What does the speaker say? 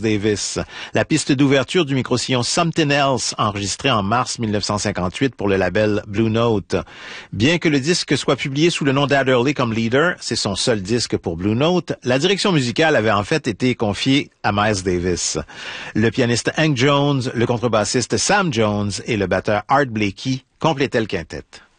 Miles Davis. La piste d'ouverture du micro-sillon Something Else, enregistrée en mars 1958 pour le label Blue Note. Bien que le disque soit publié sous le nom d'Adderley comme leader, c'est son seul disque pour Blue Note, la direction musicale avait en fait été confiée à Miles Davis. Le pianiste Hank Jones, le contrebassiste Sam Jones et le batteur Art Blakey complétaient le quintet.